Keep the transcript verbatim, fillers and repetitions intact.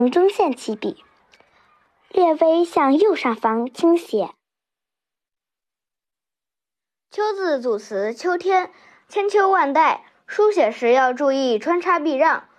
中线起笔，略微向右上方倾斜。 秋字组词秋天，千秋万代，书写时要注意穿插避让，